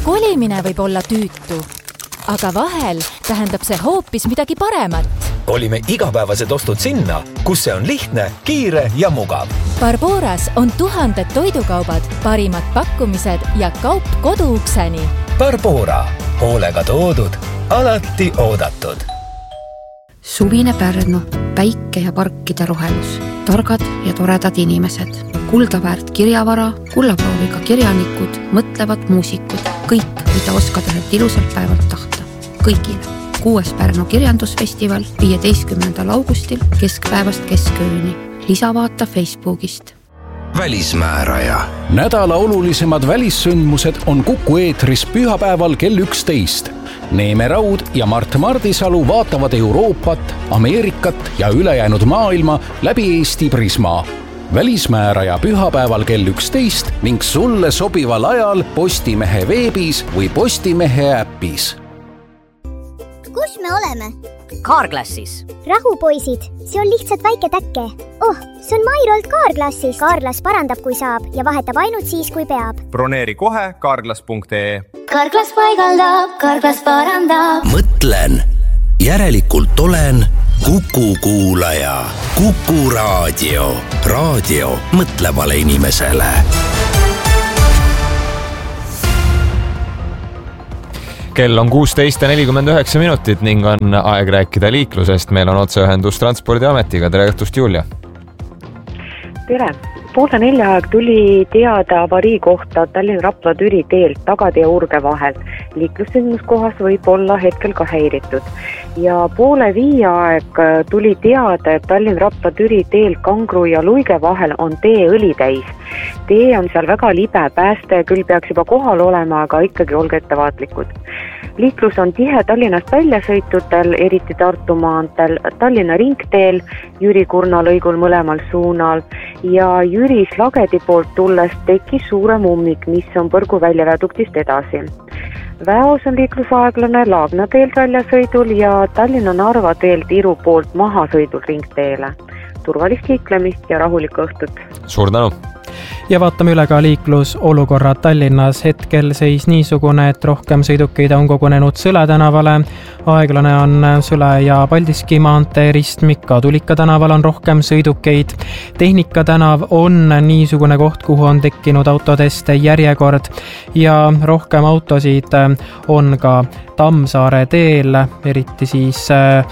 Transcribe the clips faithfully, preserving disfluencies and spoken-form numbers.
Kolimine võib olla tüütu, aga vahel tähendab see hoopis midagi paremat. Kolime igapäevased ostud sinna, kus see on lihtne, kiire ja mugav. Barboras on tuhanded toidukaubad, parimad pakkumised ja kaup koduukseni. Barbora, hoolega toodud, alati oodatud. Suvine Pärnu, päike ja parkide rohelus, targad ja toredad inimesed, kuldaväärt kirjavara, kullaprooviga kirjanikud, mõtlevad muusikud, kõik, mida oskad ühelt ilusalt päevalt tahta. Kõigile. Kuues Pärnu kirjandusfestival viieteistkümnendal augustil keskpäevast keskööni. Lisavaata Facebookist. Välismääraja. Nädala olulisemad välissündmused on Kuku eetris pühapäeval kell üksteist. Neeme Raud ja Mart Mardisalu vaatavad Euroopat, Ameerikat ja ülejäänud maailma läbi Eesti prisma. Välismääraja pühapäeval kell üksteist ning sulle sobival ajal Postimehe veebis või Postimehe äppis. Kus me oleme? Kaarklassis. Rahu, poisid, see on lihtsalt väike täkke. Oh, see on Mairolt Kaarklassis. Kaarklas parandab, kui saab ja vahetab ainult siis, kui peab. Broneeri kohe kaarklas punkt ee. Kaarklas paigaldab, Kaarklas parandab. Mõtlen, järelikult olen Kuku kuulaja. Kuku raadio. Raadio mõtlevale inimesele. Kell on kuusteist ja nelikümmend üheksa minutit ning on aeg rääkida liiklusest. Meil on otseühendus Transpordiametiga. Tere õhtust, Julia! Tere! Poole nelja aeg tuli teada avarii kohta Tallinn-Rapla-Türi teelt Tagade ja Urge vahel. Liiklussündmuskohas võib olla hetkel ka häiritud. Ja poole viie aeg tuli teada, et Tallinn-Rapla-Türi teel Kangru ja Luige vahel on tee õli täis. Tee on seal väga libe, pääste küll peaks juba kohal olema, aga ikkagi olge ettevaatlikud. Liiklus on tihe Tallinnast väljasõitutel, eriti Tartu maanteel, Tallinna ringteel, Jüri Kurna lõigul mõlemal suunal ja Jüris Lagedi poolt tulles tekkis suurem ummik, mis on Põrgu väljaviaduktist edasi. Väos on liiklusaeglane Laagna teelt väljasõidul ja Tallinna-Narva teelt Iru poolt mahasõidul ringteele. Turvalist liiklemist ja rahulikku õhtut. Suur tänu! Ja vaatame üle ka liiklusolukorra Tallinnas. Hetkel seis niisugune, et rohkem sõidukeid on kogunenud Sõle tänavale. Aeglane on Sõle ja Paldiski maantee ristmik, ka Tulika tänaval on rohkem sõidukeid. Tehnika tänav on niisugune koht, kuhu on tekkinud autodest järjekord ja rohkem autosid on ka Tammsaare teel, eriti siis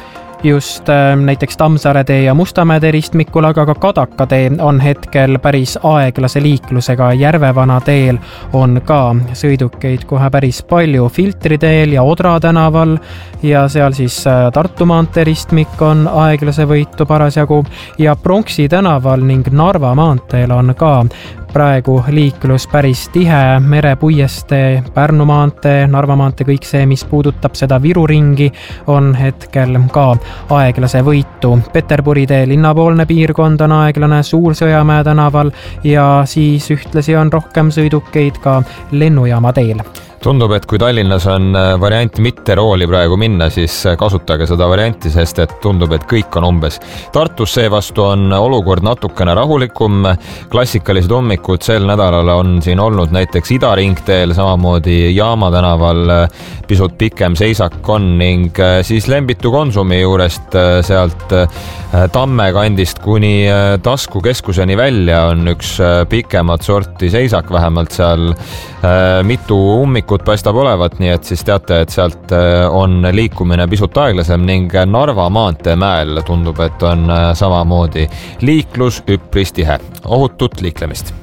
just näiteks Tammsaare tee ja Mustamäe tee ristmikul, aga ka Kadaka tee on hetkel päris aeglase liiklusega. Järvevana teel on ka sõidukeid kohe päris palju. Filtri teel ja Odra tänaval ja seal siis Tartu maantee ristmik on aeglase võitu parasjagu ja Pronksi tänaval ning Narva maanteel on ka praegu liiklus päris tihe. Merepuiestee, Pärnu maantee, Narva maantee, kõik see, mis puudutab seda Viru ringi, on hetkel ka aeglase võitu. Peterburi tee linnapoolne piirkond on aeglane Suur-Sõjamäe tänaval ja siis ühtlasi on rohkem sõidukeid ka Lennujaama teel. Tundub, et kui Tallinnas on variant mitte rooli praegu minna, siis kasutage seda varianti, sest et tundub, et kõik on umbes. Tartus seevastu on olukord natukene rahulikum. Klassikalised ummikud sel nädalal on siin olnud näiteks Idaringteel, samamoodi Jaama tänaval pisut pikem seisak on ning siis Lembitu Konsumi juurest sealt Tamme kandist kuni Tasku keskuseni välja on üks pikemat sorti seisak, vähemalt seal mitu ummikut paistab olevat, nii et siis teate, et sealt on liikumine pisut aeglasem ning Narva maantee mäel tundub, et on samamoodi liiklus üpris tihe. Ohutut liiklemist!